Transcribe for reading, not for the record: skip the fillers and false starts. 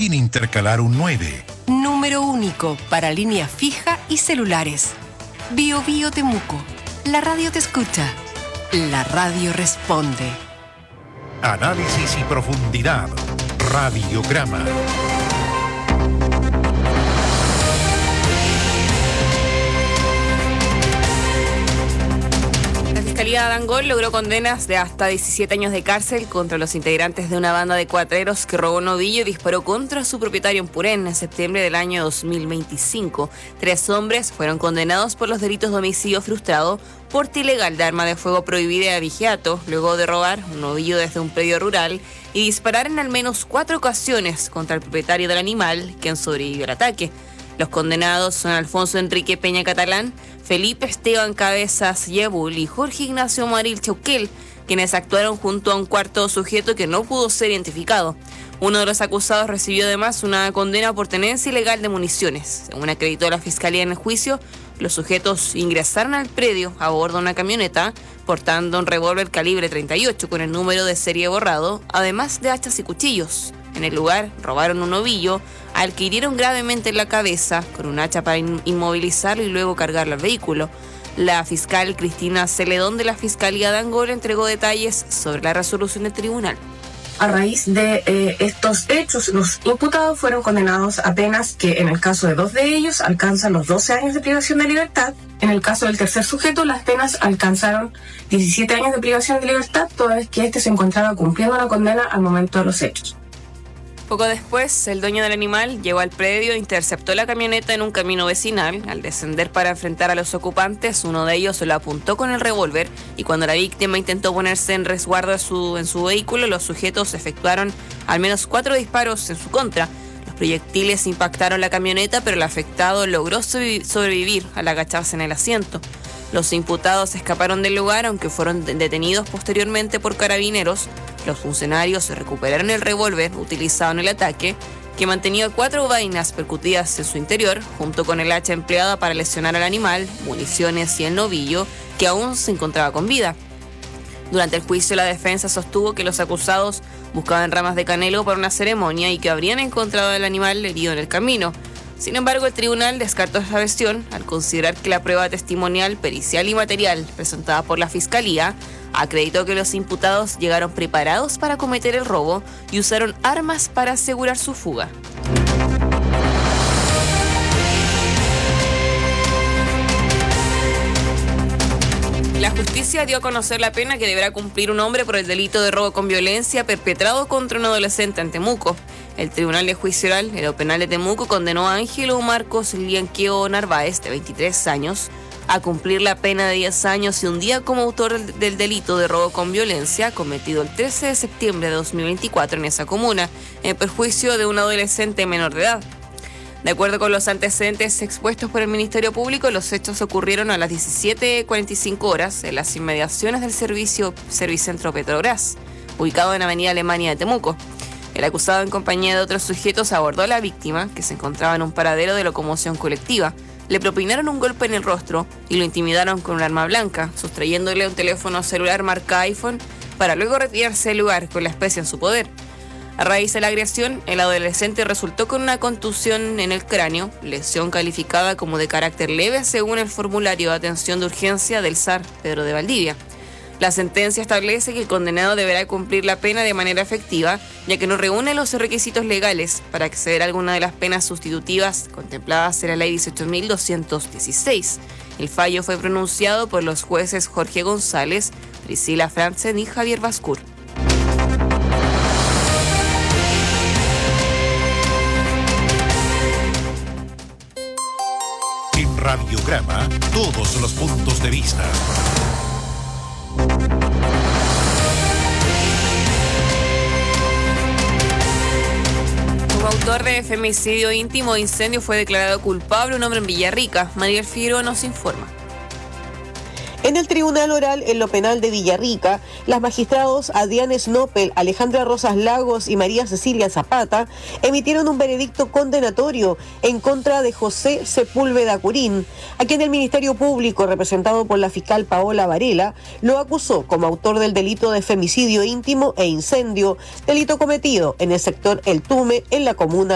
sin intercalar un 9. Número único para línea fija y celulares. Bio Bio Temuco. La radio te escucha. La radio responde. Análisis y profundidad. Radiograma. La Fiscalía de Angol logró condenas de hasta 17 años de cárcel contra los integrantes de una banda de cuatreros que robó un novillo y disparó contra su propietario en Purén en septiembre del año 2025. 3 hombres fueron condenados por los delitos de homicidio frustrado, porte ilegal de arma de fuego prohibida y abigeato, luego de robar un novillo desde un predio rural y disparar en al menos 4 ocasiones contra el propietario del animal, quien sobrevivió al ataque. Los condenados son Alfonso Enrique Peña Catalán, Felipe Esteban Cabezas Yebul y Jorge Ignacio Maril Chauquel, quienes actuaron junto a un cuarto sujeto que no pudo ser identificado. Uno de los acusados recibió además una condena por tenencia ilegal de municiones. Según acreditó la Fiscalía en el juicio, los sujetos ingresaron al predio a bordo de una camioneta portando un revólver calibre 38 con el número de serie borrado, además de hachas y cuchillos. En el lugar robaron un novillo al que hirieron gravemente en la cabeza con un hacha para inmovilizarlo y luego cargarlo al vehículo. La fiscal Cristina Celedón de la Fiscalía de Angol entregó detalles sobre la resolución del tribunal. A raíz de estos hechos, los imputados fueron condenados a penas que en el caso de 2 de ellos alcanzan los 12 años de privación de libertad. En el caso del tercer sujeto, las penas alcanzaron 17 años de privación de libertad, toda vez que éste se encontraba cumpliendo la condena al momento de los hechos. Poco después, el dueño del animal llegó al predio e interceptó la camioneta en un camino vecinal. Al descender para enfrentar a los ocupantes, uno de ellos lo apuntó con el revólver y cuando la víctima intentó ponerse en resguardo en su vehículo, los sujetos efectuaron al menos 4 disparos en su contra. Los proyectiles impactaron la camioneta, pero el afectado logró sobrevivir al agacharse en el asiento. Los imputados escaparon del lugar, aunque fueron detenidos posteriormente por carabineros. Los funcionarios recuperaron el revólver utilizado en el ataque, que mantenía 4 vainas percutidas en su interior, junto con el hacha empleada para lesionar al animal, municiones y el novillo, que aún se encontraba con vida. Durante el juicio, la defensa sostuvo que los acusados buscaban ramas de canelo para una ceremonia y que habrían encontrado al animal herido en el camino. Sin embargo, el tribunal descartó esa versión al considerar que la prueba testimonial, pericial y material presentada por la Fiscalía acreditó que los imputados llegaron preparados para cometer el robo y usaron armas para asegurar su fuga. La justicia dio a conocer la pena que deberá cumplir un hombre por el delito de robo con violencia perpetrado contra un adolescente en Temuco. El Tribunal de Juicio Oral en el Penal de Temuco condenó a Ángelo Marcos Lianqueo Narváez, de 23 años, a cumplir la pena de 10 años y un día como autor del delito de robo con violencia cometido el 13 de septiembre de 2024 en esa comuna, en perjuicio de un adolescente menor de edad. De acuerdo con los antecedentes expuestos por el Ministerio Público, los hechos ocurrieron a las 17:45 horas en las inmediaciones del Servicentro Petrobras, ubicado en Avenida Alemania de Temuco. El acusado, en compañía de otros sujetos, abordó a la víctima, que se encontraba en un paradero de locomoción colectiva. Le propinaron un golpe en el rostro y lo intimidaron con un arma blanca, sustrayéndole un teléfono celular marca iPhone para luego retirarse del lugar con la especie en su poder. A raíz de la agresión, el adolescente resultó con una contusión en el cráneo, lesión calificada como de carácter leve según el formulario de atención de urgencia del SAR Pedro de Valdivia. La sentencia establece que el condenado deberá cumplir la pena de manera efectiva, ya que no reúne los requisitos legales para acceder a alguna de las penas sustitutivas contempladas en la Ley 18.216. El fallo fue pronunciado por los jueces Jorge González, Priscila Franzen y Javier Bascur. En Radiograma, todos los puntos de vista. Como autor de femicidio íntimo e incendio fue declarado culpable un hombre en Villarrica. Mariel Figueroa nos informa. En el Tribunal Oral en lo Penal de Villarrica, las magistrados Adrián Snopel, Alejandra Rosas Lagos y María Cecilia Zapata emitieron un veredicto condenatorio en contra de José Sepúlveda Curín, a quien el Ministerio Público, representado por la fiscal Paola Varela, lo acusó como autor del delito de femicidio íntimo e incendio, delito cometido en el sector El Tume, en la comuna